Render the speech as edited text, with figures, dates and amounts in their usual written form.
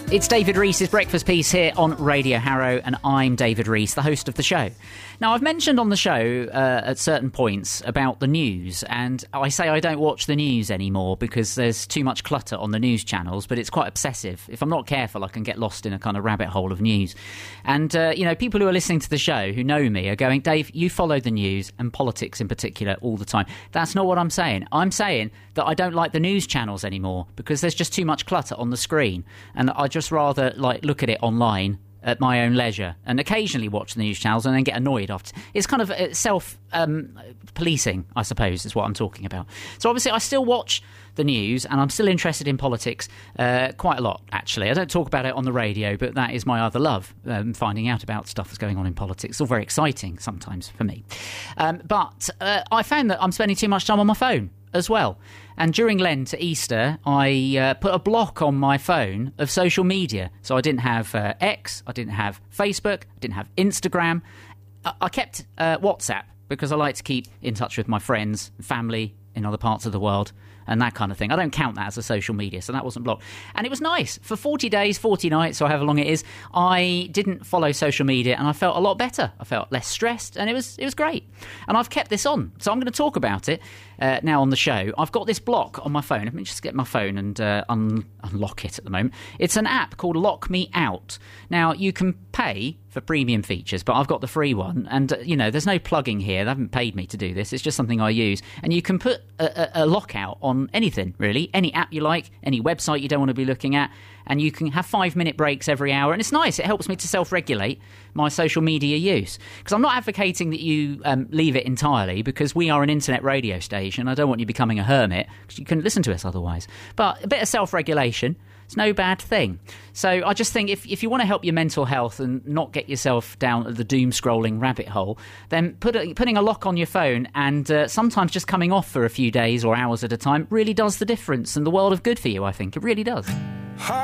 It's David Reese's Breakfast Piece here on Radio Harrow, and I'm David Reese, the host of the show. Now, I've mentioned on the show at certain points about the news, and I say I don't watch the news anymore because there's too much clutter on the news channels, but it's quite obsessive. If I'm not careful, I can get lost in a kind of rabbit hole of news. And, people who are listening to the show who know me are going, Dave, you follow the news and politics in particular all the time. That's not what I'm saying. I'm saying that I don't like the news channels anymore because there's just too much clutter on the screen, and I just rather look at it online at my own leisure and occasionally watch the news channels and then get annoyed after. It's kind of self-policing, I suppose, is what I'm talking about. So obviously I still watch the news and I'm still interested in politics quite a lot, actually. I don't talk about it on the radio, but that is my other love, finding out about stuff that's going on in politics. It's all very exciting sometimes for me. But I found that I'm spending too much time on my phone as well. And during Lent to Easter, I put a block on my phone of social media. So I didn't have X, I didn't have Facebook, I didn't have Instagram. I kept WhatsApp because I like to keep in touch with my friends, family in other parts of the world and that kind of thing. I don't count that as a social media, so that wasn't blocked. And it was nice. For 40 days, 40 nights, or however long it is, I didn't follow social media and I felt a lot better. I felt less stressed and it was great. And I've kept this on. So I'm going to talk about it now on the show. I've got this block on my phone. Let me just get my phone and unlock it at the moment. It's an app called Lock Me Out. Now, you can pay for premium features, but I've got the free one. And, there's no plugging here. They haven't paid me to do this. It's just something I use. And you can put a lockout on anything, really. Any app you like, any website you don't want to be looking at. And you can have 5-minute breaks every hour. And it's nice. It helps me to self-regulate my social media use. Because I'm not advocating that you leave it entirely, because we are an internet radio station. I don't want you becoming a hermit, because you couldn't listen to us otherwise. But a bit of self-regulation, it's no bad thing. So I just think if you want to help your mental health and not get yourself down the doom-scrolling rabbit hole, then putting a lock on your phone and sometimes just coming off for a few days or hours at a time really does the difference, and the world of good for you, I think. It really does.